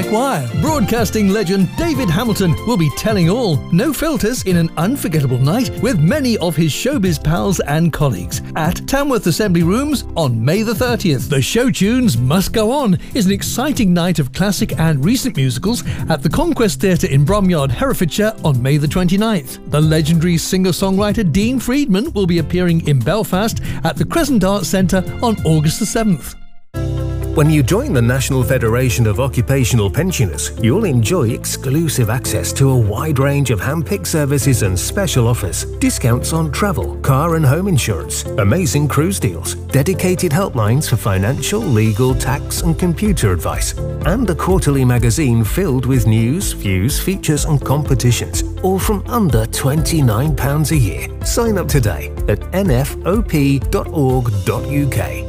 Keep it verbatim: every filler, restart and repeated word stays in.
Wire. Broadcasting legend David Hamilton will be telling all, no filters, in an unforgettable night with many of his showbiz pals and colleagues at Tamworth Assembly Rooms on May the thirtieth. The Show Tunes Must Go On is an exciting night of classic and recent musicals at the Conquest Theatre in Bromyard, Herefordshire on May the twenty-ninth. The legendary singer-songwriter Dean Friedman will be appearing in Belfast at the Crescent Arts Centre on August the seventh. When you join the National Federation of Occupational Pensioners, you'll enjoy exclusive access to a wide range of hand-picked services and special offers, discounts on travel, car and home insurance, amazing cruise deals, dedicated helplines for financial, legal, tax and computer advice, and a quarterly magazine filled with news, views, features and competitions, all from under twenty-nine pounds a year. Sign up today at n f o p dot org dot u k.